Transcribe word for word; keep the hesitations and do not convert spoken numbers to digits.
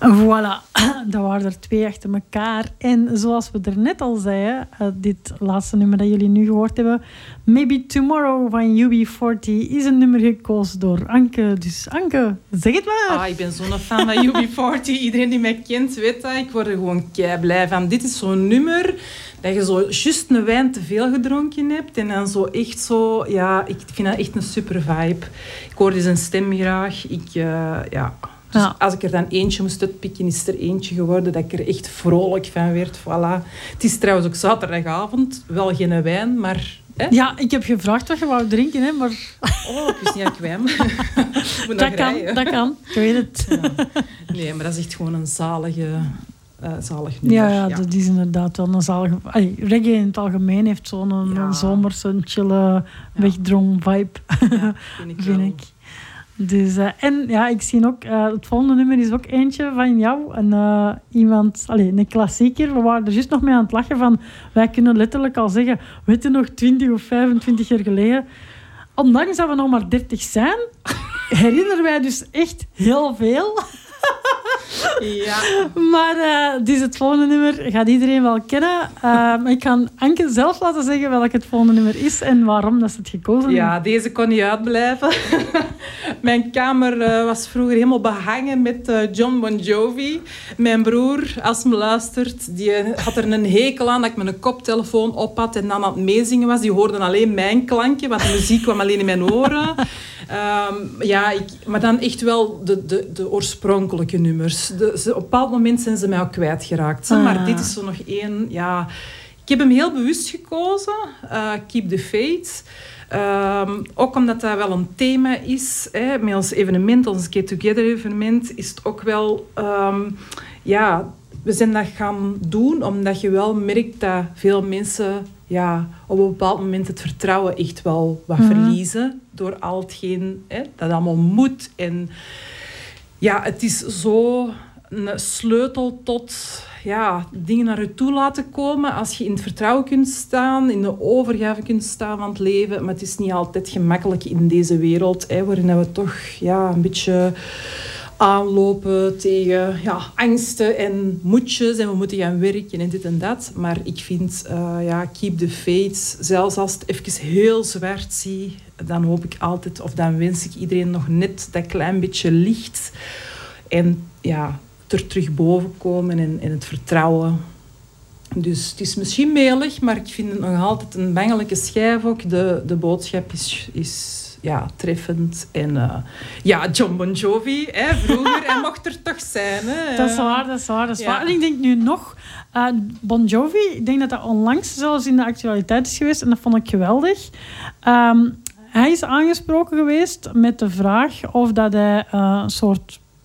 Voilà, dat waren er twee achter elkaar. En zoals we er net al zeiden, uh, dit laatste nummer dat jullie nu gehoord hebben, Maybe Tomorrow van U B veertig, is een nummer gekozen door Anke. Dus Anke, zeg het maar. Ah, ik ben zo'n fan van U B veertig. Iedereen die mij kent weet dat. Ik word er gewoon kei blij van. Dit is zo'n nummer dat je zo juist een wijn te veel gedronken hebt. En dan zo echt zo... Ja, ik vind dat echt een super vibe. Ik hoorde zijn stem graag. Ik, uh, ja... Dus ja. Als ik er dan eentje moest uitpikken, is er eentje geworden dat ik er echt vrolijk van werd. Voilà. Het is trouwens ook zaterdagavond. Wel geen wijn, maar... Hè? Ja, ik heb gevraagd wat je wou drinken, hè, maar... Oh, ik wist niet dat ik wijn moet dat kan, dat kan. Ik weet het. Ja. Nee, maar dat is echt gewoon een zalige... Uh, zalig nummer. Ja, ja, ja, dat is inderdaad wel een zalige... Allee, reggae in het algemeen heeft zo'n ja. zomerse, chille, wegdroom vibe. Ja, vind ik. vind ik. Dus, uh, en ja, ik zie ook... Uh, het volgende nummer is ook eentje van jou. En, uh, iemand... Allee, een klassieker. We waren er juist nog mee aan het lachen van... Wij kunnen letterlijk al zeggen... Weet je nog, twintig of vijfentwintig jaar geleden... Ondanks dat we nog maar dertig zijn... herinneren wij dus echt heel veel... Ja. Maar uh, dus het volgende nummer gaat iedereen wel kennen. Uh, ik kan Anke zelf laten zeggen welk het volgende nummer is en waarom dat ze het gekozen heeft. Ja, deze kon niet uitblijven. Mijn kamer uh, was vroeger helemaal behangen met uh, John Bon Jovi. Mijn broer, als me luistert, die had er een hekel aan dat ik mijn koptelefoon op had en dan aan het meezingen was. Die hoorden alleen mijn klankje, want de muziek kwam alleen in mijn oren. Um, ja, ik, maar dan echt wel de, de, de oorspronkelijke nummers. De, ze, op een bepaald moment zijn ze mij ook kwijtgeraakt. Ah. Maar dit is zo nog één... Ja, ik heb hem heel bewust gekozen. Uh, Keep the Faith. Um, ook omdat dat wel een thema is. Hè, met ons evenement, ons Get Together evenement, is het ook wel... Um, ja, we zijn dat gaan doen omdat je wel merkt dat veel mensen... Ja, op een bepaald moment het vertrouwen echt wel wat mm-hmm. verliezen. Door al hetgeen hè, dat allemaal moet. En ja, het is zo een sleutel tot ja, dingen naar je toe laten komen. Als je in het vertrouwen kunt staan, in de overgave kunt staan van het leven. Maar het is niet altijd gemakkelijk in deze wereld. Hè, waarin we toch ja, een beetje... aanlopen tegen ja, angsten en moedjes en we moeten gaan werken en dit en dat. Maar ik vind, uh, ja, keep the faith. Zelfs als het even heel zwart zie, dan hoop ik altijd, of dan wens ik iedereen nog net dat klein beetje licht. En ja, er terug boven komen en, en het vertrouwen. Dus het is misschien melig, maar ik vind het nog altijd een bangelijke schijf ook. De, de boodschap is... is ja, treffend. En uh, ja, John Bon Jovi, hè, vroeger, hij mocht er toch zijn. Hè. Dat is waar, dat is waar. Dat is ja. waar. En ik denk nu nog, uh, Bon Jovi, ik denk dat dat onlangs zelfs in de actualiteit is geweest en dat vond ik geweldig. Um, hij is aangesproken geweest met de vraag of dat hij uh, een soort